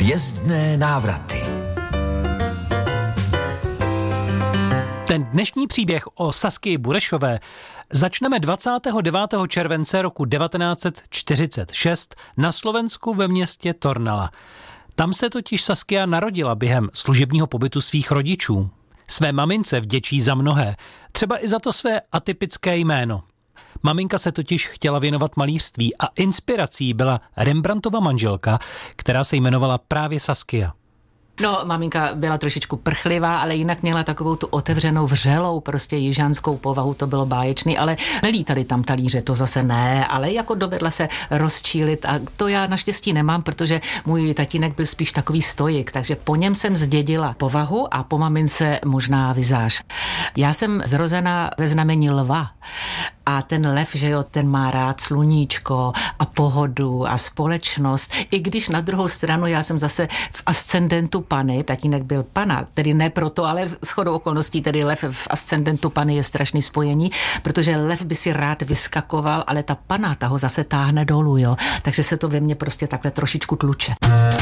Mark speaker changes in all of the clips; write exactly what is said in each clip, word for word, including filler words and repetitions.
Speaker 1: Hvězdné návraty.
Speaker 2: Ten dnešní příběh o Saskii Burešové začneme dvacátého devátého července roku devatenáct set čtyřicet šest na Slovensku ve městě Tornala. Tam se totiž Saskia narodila během služebního pobytu svých rodičů. Své mamince vděčí za mnohé, třeba i za to své atypické jméno. Maminka se totiž chtěla věnovat malířství a inspirací byla Rembrandtova manželka, která se jmenovala právě Saskia.
Speaker 3: No, maminka byla trošičku prchlivá, ale jinak měla takovou tu otevřenou, vřelou, prostě jižanskou povahu, to bylo báječný, ale nelítali tam talíře, to zase ne, ale jako dovedla se rozčílit a to já naštěstí nemám, protože můj tatínek byl spíš takový stoik, takže po něm jsem zdědila povahu a po mamince možná vizáž. Já jsem zrozená ve znamení lva a ten lev, že jo, ten má rád sluníčko a pohodu a společnost, i když na druhou stranu já jsem zase v ascendentu Pany, tatínek byl Pana, tedy ne proto, ale shodou okolností, tedy lev v ascendentu Pany je strašný spojení, protože lev by si rád vyskakoval, ale ta Pana, ta ho zase táhne dolů, jo, takže se to ve mně prostě takhle trošičku tluče.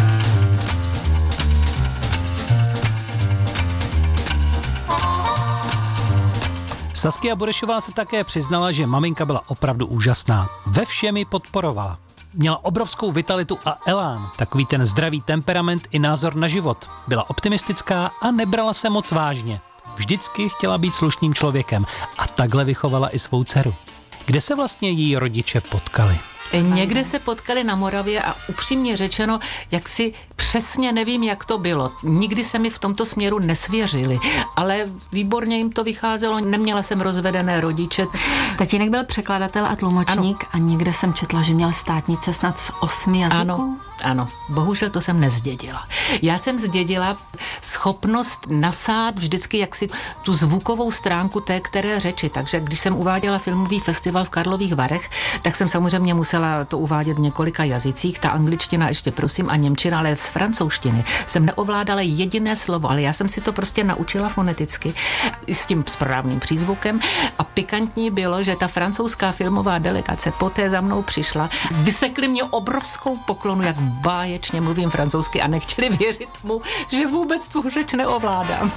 Speaker 2: Saskia Burešová se také přiznala, že maminka byla opravdu úžasná. Ve všem ji podporovala. Měla obrovskou vitalitu a elán, takový ten zdravý temperament i názor na život. Byla optimistická a nebrala se moc vážně. Vždycky chtěla být slušným člověkem a takhle vychovala i svou dceru. Kde se vlastně její rodiče potkali?
Speaker 3: Někde se potkali na Moravě a upřímně řečeno, jak si přesně nevím, jak to bylo. Nikdy se mi v tomto směru nesvěřili, ale výborně jim to vycházelo. Neměla jsem rozvedené rodiče.
Speaker 4: Tatínek byl překladatel a tlumočník ano. A někde jsem četla, že měl státnice snad z osmi jazyků.
Speaker 3: Ano, ano, bohužel to jsem nezdědila. Já jsem zdědila schopnost nasát vždycky jaksi tu zvukovou stránku té které řeči, takže když jsem uváděla filmový festival v Karlových Varech, tak jsem samozřejmě musela to uvádět v několika jazycích, ta angličtina ještě prosím a němčina, ale z francouzštiny jsem neovládala jediné slovo, ale já jsem si to prostě naučila foneticky s tím správným přízvukem a pikantní bylo, že ta francouzská filmová delegace poté za mnou přišla, vysekli mě obrovskou poklonu, jak báječně mluvím francouzsky a nechtěli věřit mu, že vůbec tu řeč neovládám.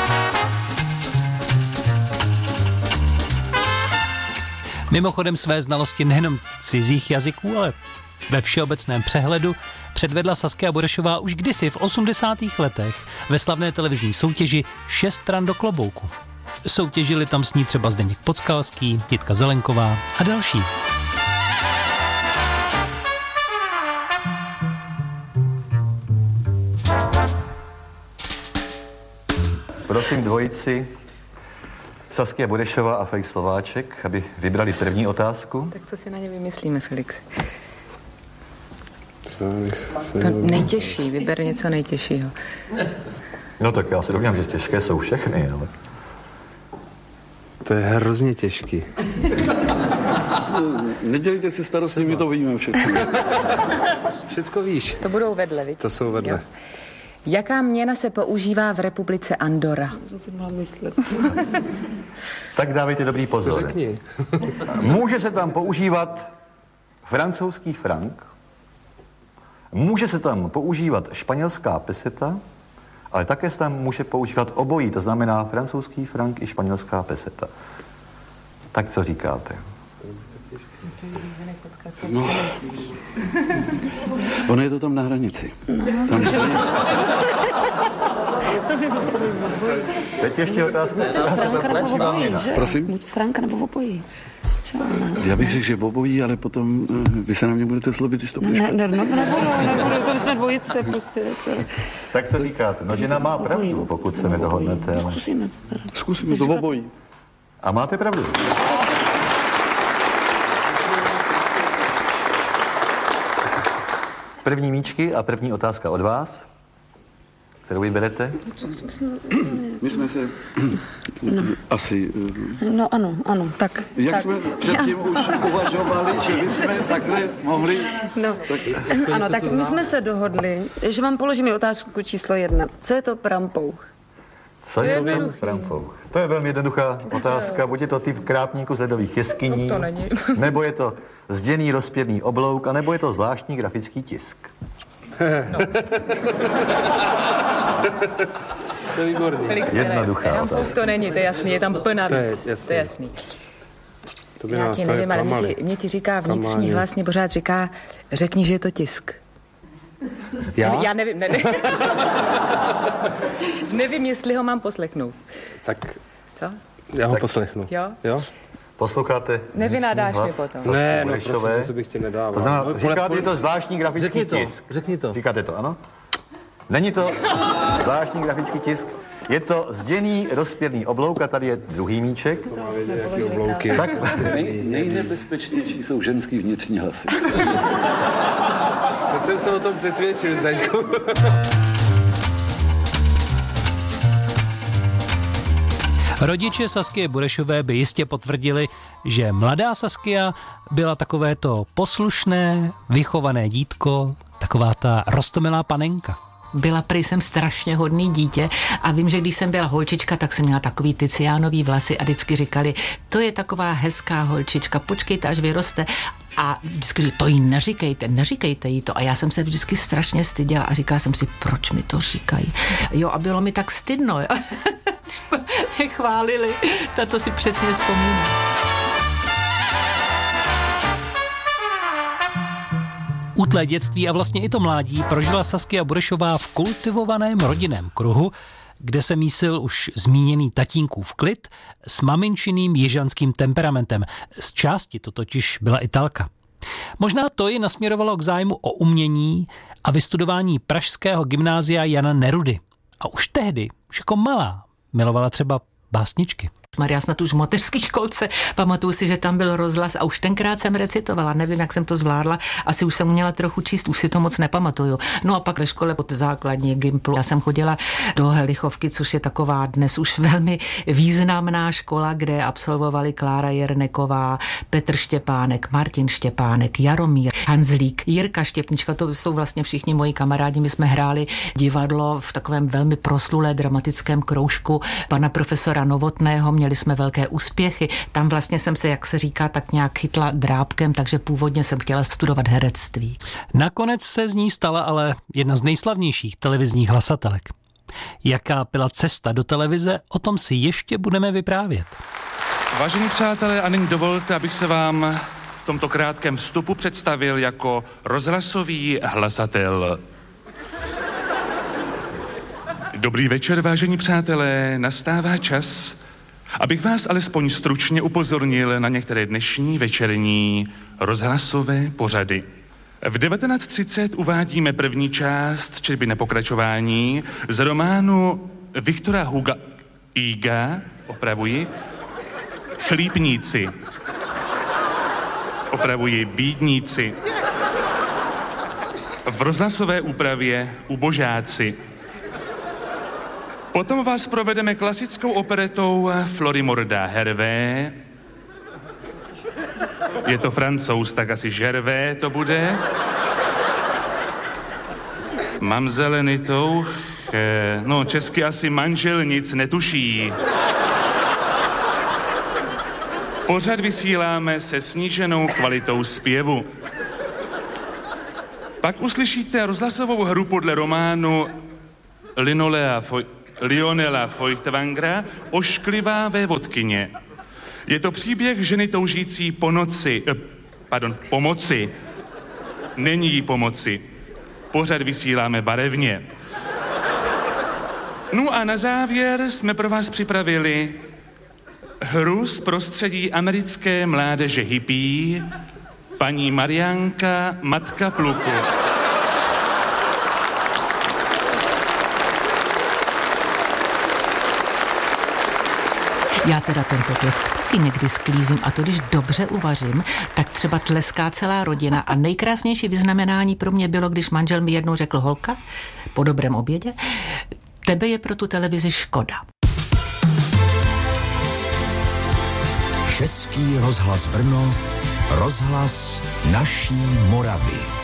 Speaker 2: Mimochodem své znalosti nejenom cizích jazyků, ale ve všeobecném přehledu předvedla Saskia Burešová už kdysi v osmdesátých letech ve slavné televizní soutěži Šest stran do klobouku. Soutěžili tam s ní třeba Zdeněk Podskalský, Jitka Zelenková a další.
Speaker 5: Prosím dvojici Saskia Burešová a Felix Slováček, aby vybrali první otázku.
Speaker 3: Tak co si na ně vymyslíme, Felix?
Speaker 6: Co bych
Speaker 3: to nejtěžší, vyber něco nejtěžšího.
Speaker 5: No tak já se domnívám, že těžké jsou všechny, ale...
Speaker 6: To je hrozně těžký.
Speaker 7: Nedělejte si starosti, my to víme všechno.
Speaker 6: Všecko víš.
Speaker 3: To budou vedle, viď?
Speaker 6: To jsou vedle. Jo.
Speaker 3: Jaká měna se používá v republice Andorra?
Speaker 4: Co si mohla myslet?
Speaker 5: Tak dávejte dobrý pozor.
Speaker 6: Řekni.
Speaker 5: Může se tam používat francouzský frank, může se tam používat španělská peseta, ale také se tam může používat obojí, to znamená francouzský frank i španělská peseta. Tak co říkáte?
Speaker 7: No, ono je to tam na hranici. Tam stojí...
Speaker 5: Teď ještě otázka, která se tam používá měna.
Speaker 7: Prosím?
Speaker 4: Buď frank nebo obojí.
Speaker 7: Já bych řekl, že v obojí, ale potom vy se na mě budete zlobit, když to budeš...
Speaker 4: Ne, ne, ne, nebudu, nebudu, to jsme dvojice prostě. To...
Speaker 5: Tak co říkáte? No žena má pravdu, pokud se nedohodnete, ale...
Speaker 4: Zkusíme to teda.
Speaker 7: Zkusíme to v obojí.
Speaker 5: A máte pravdu. První míčky a první otázka od vás. Kterou vyberete?
Speaker 7: My jsme se no. asi...
Speaker 4: No ano, ano, tak.
Speaker 7: Jak
Speaker 4: tak.
Speaker 7: jsme předtím už uvažovali, že bychom takhle mohli...
Speaker 4: No, tak, ano, tak my jsme se dohodli, že vám položím otázku číslo jedna. Co je to prampouch?
Speaker 5: Co je to prampouch? To je velmi jednoduchá otázka. Buď je to typ krátníku z ledových jeskyní,
Speaker 3: to není.
Speaker 5: nebo je to zděný rozpěrný oblouk, anebo je to zvláštní grafický tisk.
Speaker 6: No. To je výborný.
Speaker 5: Jednoduchá.
Speaker 8: Rampov to není, to je jasný, je tam plná
Speaker 6: To je
Speaker 8: víc.
Speaker 6: jasný.
Speaker 8: To je jasný.
Speaker 6: To by
Speaker 8: Já
Speaker 6: nás
Speaker 8: ti
Speaker 6: tady
Speaker 8: nevím, ale mě
Speaker 6: klamali.
Speaker 8: ti, mě ti říká
Speaker 6: Zklamání.
Speaker 8: vnitřní hlas, mě pořád říká, řekni, že je to tisk.
Speaker 6: Já?
Speaker 8: Já nevím, ne, ne. Nevím, jestli ho mám poslechnout.
Speaker 6: Tak
Speaker 8: Co?
Speaker 6: já ho
Speaker 5: Tak-
Speaker 6: poslechnu.
Speaker 8: Jo?
Speaker 6: Jo?
Speaker 5: Posloucháte?
Speaker 8: Nevynadáš
Speaker 5: vnitřní
Speaker 8: mi
Speaker 5: hlas
Speaker 8: potom.
Speaker 5: Sasky
Speaker 6: Ne, no
Speaker 5: Burešové?
Speaker 6: prosím, to se bych ti nedával.
Speaker 5: To znamená,
Speaker 6: No,
Speaker 5: říkáte,
Speaker 6: pole-
Speaker 5: je to zvláštní grafický
Speaker 6: Řekni to,
Speaker 5: tisk.
Speaker 6: řekni to.
Speaker 5: Říkáte to, ano? Není to zvláštní grafický tisk, je to zděný rozpěrný oblouk a tady je druhý míček.
Speaker 6: Jaký oblouky.
Speaker 5: Tak,
Speaker 7: Nej, nejnebezpečnější jsou ženský vnitřní hlasy.
Speaker 6: Teď jsem se o tom přesvědčil, Zdeňku.
Speaker 2: Rodiče Saskie Burešové by jistě potvrdili, že mladá Saskia byla takovéto poslušné, vychované dítko, taková ta roztomilá panenka.
Speaker 3: Byla prý jsem strašně hodný dítě a vím, že když jsem byla holčička, tak jsem měla takový ty cyánový vlasy a vždycky říkali, to je taková hezká holčička, počkejte, až vyroste. A vždycky říkali, to jí neříkejte, neříkejte jí to. A já jsem se vždycky strašně styděla a říkala jsem si, proč mi to říkají. Jo, a bylo mi tak stydno, jo. Mě chválili, na to si přesně vzpomínám.
Speaker 2: Útlé dětství a vlastně i to mládí prožila Saskia Burešová v kultivovaném rodinném kruhu, kde se mísil už zmíněný tatínkův klid s maminčiným jižanským temperamentem. Z části to totiž byla Italka. Možná to ji nasměrovalo k zájmu o umění a vystudování pražského gymnázia Jana Nerudy. A už tehdy, už jako malá, milovala třeba básničky.
Speaker 3: Maria, snad už v mateřské školce. Pamatuju si, že tam byl rozhlas a už tenkrát jsem recitovala. Nevím, jak jsem to zvládla. Asi už jsem uměla trochu číst, už si to moc nepamatuju. No a pak ve škole pod základní Gimplu. Já jsem chodila do Helichovky, což je taková dnes už velmi významná škola, kde absolvovali Klára Jerneková, Petr Štěpánek, Martin Štěpánek, Jaromír Hanzlík, Jirka Štěpnička, to jsou vlastně všichni moji kamarádi. My jsme hráli divadlo v takovém velmi proslulé dramatickém kroužku pana profesora Novotného. Měli jsme velké úspěchy. Tam vlastně jsem se, jak se říká, tak nějak chytla drápkem, takže původně jsem chtěla studovat herectví.
Speaker 2: Nakonec se z ní stala ale jedna z nejslavnějších televizních hlasatelek. Jaká byla cesta do televize, o tom si ještě budeme vyprávět.
Speaker 9: Vážení přátelé, a nyní dovolte, abych se vám v tomto krátkém vstupu představil jako rozhlasový hlasatel. Dobrý večer, vážení přátelé, nastává čas, abych vás alespoň stručně upozornil na některé dnešní večerní rozhlasové pořady. V devatenáct třicet uvádíme první část četby na pokračování z románu Viktora Huga Iga, opravuji, Chlípníci, opravuji, Bídníci. V rozhlasové úpravě Ubožáci. Potom vás provedeme klasickou operetou Florimorda Hervé. Je to Francouz, tak asi Žervé to bude. Mamzele touch, no česky asi manžel nic netuší. Pořad vysíláme se sníženou kvalitou zpěvu. Pak uslyšíte rozhlasovou hru podle románu Linolea Foj... Lionela Feuchtwangera Ošklivá vévodkyně. Je to příběh ženy toužící po noci, eh, pardon, pomoci. Není jí pomoci. Pořad vysíláme barevně. No a na závěr jsme pro vás připravili hru z prostředí americké mládeže hippie, paní Mariánka, matka pluku.
Speaker 3: Já teda ten potlesk taky někdy sklízím a to, když dobře uvařím, tak třeba tleská celá rodina a nejkrásnější vyznamenání pro mě bylo, když manžel mi jednou řekl, holka, po dobrém obědě, tebe je pro tu televizi škoda.
Speaker 1: Český rozhlas Brno, rozhlas naší Moravy.